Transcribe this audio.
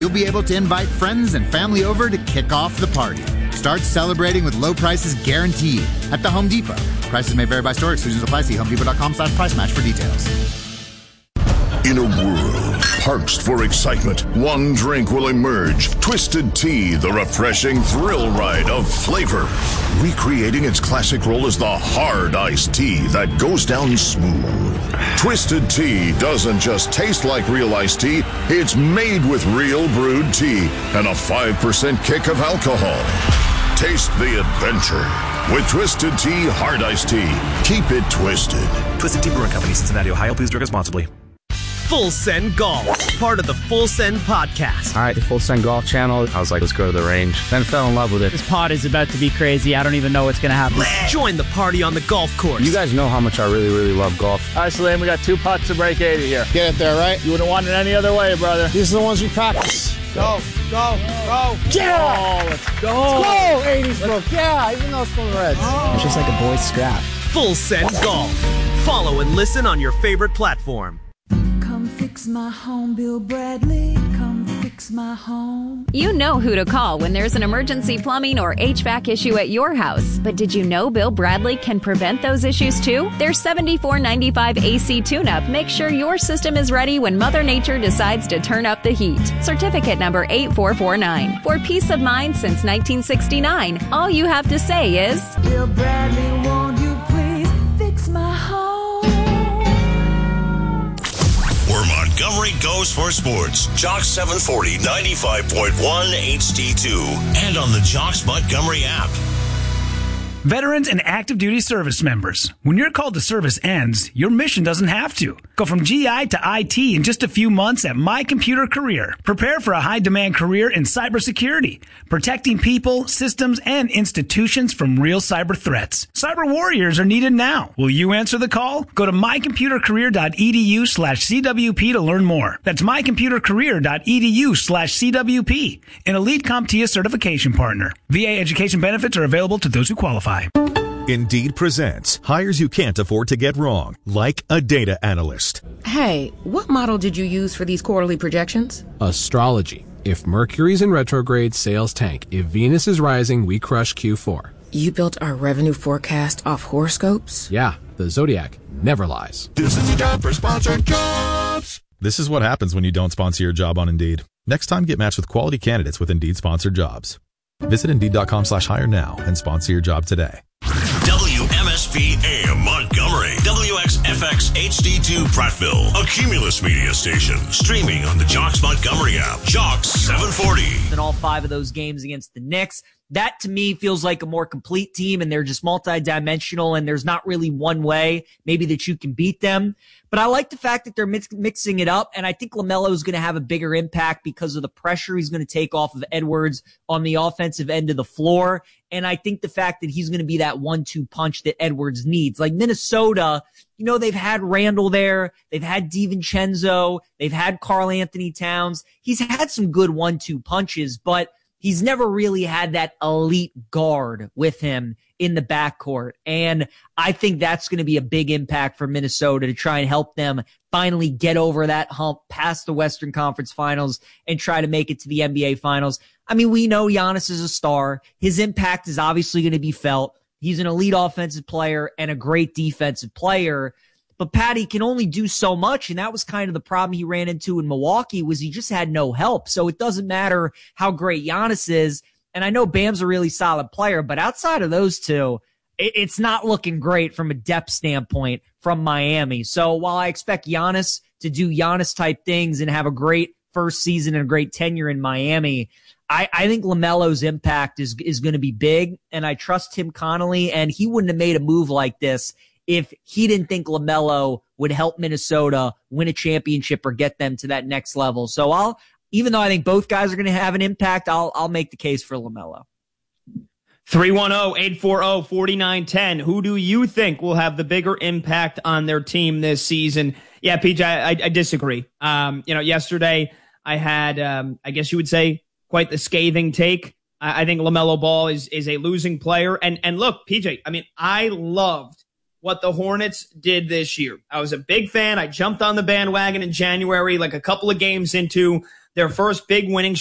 You'll be able to invite friends and family over to kick off the party. Start celebrating with low prices guaranteed at the Home Depot. Prices may vary by store. Exclusions apply. See HomeDepot.com/price match for details. In a world parched for excitement, one drink will emerge. Twisted Tea, the refreshing thrill ride of flavor. Recreating its classic role as the hard iced tea that goes down smooth. Twisted Tea doesn't just taste like real iced tea, it's made with real brewed tea and a 5% kick of alcohol. Taste the adventure with Twisted Tea Hard Iced Tea. Keep it twisted. Twisted Tea Brewing Company, Cincinnati, Ohio. Please drink responsibly. Full Send Golf, part of the Full Send podcast. All right, the Full Send Golf channel. I was like, let's go to the range. Then fell in love with it. This pod is about to be crazy. I don't even know what's going to happen. Join the party on the golf course. You guys know how much I really, really love golf. All right, Salim, we got 2 putts to break 80 here. Get it there, right? You wouldn't want it any other way, brother. These are the ones we practice. Go. Yeah! Oh, let's go. Let's go, 80s book. Yeah, even though it's from the Reds. It's just like a boys' scrap. Full Send Golf. Follow and listen on your favorite platform. Come fix my home, Bill Bradley. Come fix my home. You know who to call when there's an emergency plumbing or HVAC issue at your house. But did you know Bill Bradley can prevent those issues too? Their $74.95 AC tune-up makes sure your system is ready when Mother Nature decides to turn up the heat. Certificate number 8449. For peace of mind since 1969, all you have to say is, Bill Bradley, won't you please fix my home? Where Montgomery goes for sports. Jocks 740, 95.1 HD2. And on the Jocks Montgomery app. Veterans and active duty service members. When your call to service ends, your mission doesn't have to. Go from GI to IT in just a few months at My Computer Career. Prepare for a high-demand career in cybersecurity, protecting people, systems, and institutions from real cyber threats. Cyber warriors are needed now. Will you answer the call? Go to mycomputercareer.edu/CWP to learn more. That's mycomputercareer.edu/CWP. An Elite CompTIA certification partner. VA education benefits are available to those who qualify. Indeed presents hires you can't afford to get wrong, like a data analyst. Hey, what model did you use for these quarterly projections? Astrology. If Mercury's in retrograde, sales tank. If Venus is rising, we crush Q4. You built our revenue forecast off horoscopes? Yeah, the Zodiac never lies. This is the job for sponsored jobs. This is what happens when you don't sponsor your job on Indeed. Next time, get matched with quality candidates with Indeed sponsored jobs. Visit Indeed.com/hire now and sponsor your job today. WMSP AM Montgomery, WXFX HD2 Prattville, a Cumulus media station, streaming on the Jocks Montgomery app. Jocks 740. In all 5 of those games against the Knicks, that to me feels like a more complete team, and they're just multi-dimensional, and there's not really one way maybe that you can beat them. But I like the fact that they're mixing it up, and I think LaMelo is going to have a bigger impact because of the pressure he's going to take off of Edwards on the offensive end of the floor. And I think the fact that he's going to be that 1-2 punch that Edwards needs. Like Minnesota, you know, they've had Randall there. They've had DiVincenzo. They've had Karl Anthony Towns. He's had some good 1-2 punches, but he's never really had that elite guard with him in the backcourt. And I think that's going to be a big impact for Minnesota to try and help them finally get over that hump past the Western Conference Finals and try to make it to the NBA Finals. I mean, we know Giannis is a star. His impact is obviously going to be felt. He's an elite offensive player and a great defensive player. But Patty can only do so much, and that was kind of the problem he ran into in Milwaukee, was he just had no help. So it doesn't matter how great Giannis is. And I know Bam's a really solid player, but outside of those two, it's not looking great from a depth standpoint from Miami. So while I expect Giannis to do Giannis-type things and have a great first season and a great tenure in Miami, I think LaMelo's impact is going to be big, and I trust Tim Connolly, and he wouldn't have made a move like this if he didn't think LaMelo would help Minnesota win a championship or get them to that next level. So even though I think both guys are going to have an impact, I'll make the case for LaMelo. 310-840-4910. Who do you think will have the bigger impact on their team this season? Yeah, PJ, I disagree. Yesterday I had, I guess you would say, quite the scathing take. I think LaMelo Ball is a losing player. And look, PJ, I mean, I loved what the Hornets did this year. I was a big fan. I jumped on the bandwagon in January, like a couple of games into their first big winning